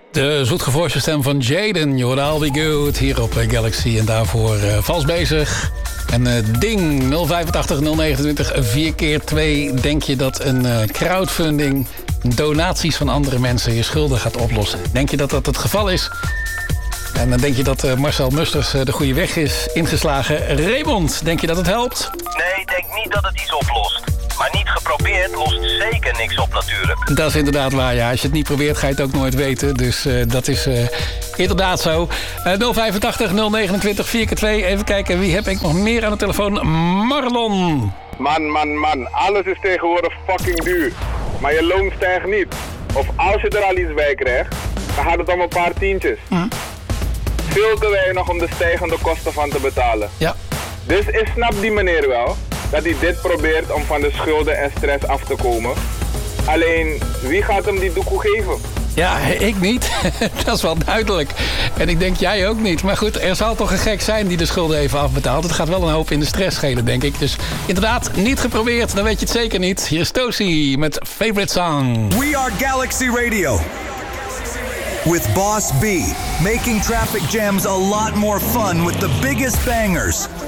De zoetgevoerde stem van Jaden, I'll Be Good, hier op Galaxy. En daarvoor vals bezig. En ding, 085 029 4x2. Denk je dat een crowdfunding donaties van andere mensen je schulden gaat oplossen? Denk je dat dat het geval is? En dan denk je dat Marcel Musters de goede weg is ingeslagen. Raymond, denk je dat het helpt? Nee, ik denk niet dat het iets oplost. Maar niet geprobeerd lost zeker niks op natuurlijk. Dat is inderdaad waar, ja. Als je het niet probeert, ga je het ook nooit weten. Dus dat is inderdaad zo. 085 029 4x2. Even kijken, wie heb ik nog meer aan de telefoon? Marlon. Man. Alles is tegenwoordig fucking duur. Maar je loon stijgt niet. Of als je er al iets bij krijgt, dan gaat het om een paar tientjes. Veel te weinig om de stijgende kosten van te betalen. Ja. Dus ik snap die meneer wel, dat hij dit probeert om van de schulden en stress af te komen. Alleen, wie gaat hem die doekoe geven? Ja, ik niet. Dat is wel duidelijk. En ik denk jij ook niet. Maar goed, er zal toch een gek zijn die de schulden even afbetaalt. Het gaat wel een hoop in de stress schelen, denk ik. Dus inderdaad, niet geprobeerd, dan weet je het zeker niet. Hier is Tosi met Favorite Song. We are Galaxy Radio. With Boss B, making traffic jams a lot more fun with the biggest bangers.